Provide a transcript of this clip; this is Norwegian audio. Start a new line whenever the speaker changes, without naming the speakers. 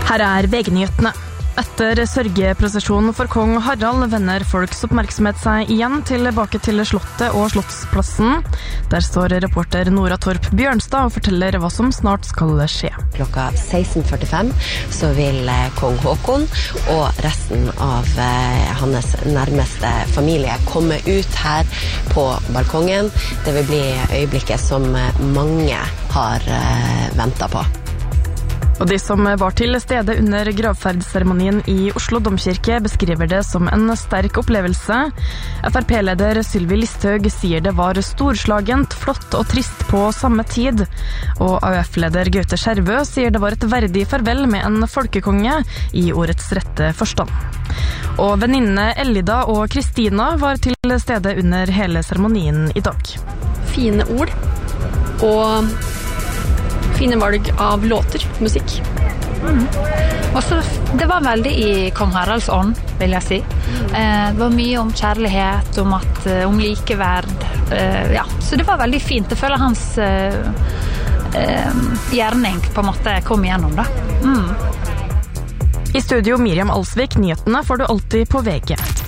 Her VG-nyhetene. Etter sørgeprosesjonen for kong Harald vender folks oppmerksomhet seg igjen tilbake til Slottet og Slottsplassen. Der står reporter Nora Torp Bjørnstad og forteller hva som snart skal skje.
Klokka 16:45 så vil kong Håkon og resten av hans nærmeste familie komme ut her på balkongen. Det vil bli øyeblikket som mange har ventet på.
Og de som var til stede under gravferdsseremonien i Oslo Domkirke beskriver det som en sterk opplevelse. FrP-leder Sylvi Listhaug sier det var storslagent, flott og trist på samme tid. Og AUF-leder Gaute Skjervø sier det var et verdig farvel med en folkekonge i ordets rette forstand. Og venninnene Ellida og Kristina var til stede under hele seremonien i dag.
Fine ord og fine valg av låter, musikk.
Og så, det var veldig i kong Haralds ånd, vil jeg si. Det var mye om kjærlighet, om likeverd. Ja, så det var veldig fint. Jeg føler hans gjerning på en måte kom igjennom da.
I studio Miriam Alsvik, nyhetene får du alltid på VG.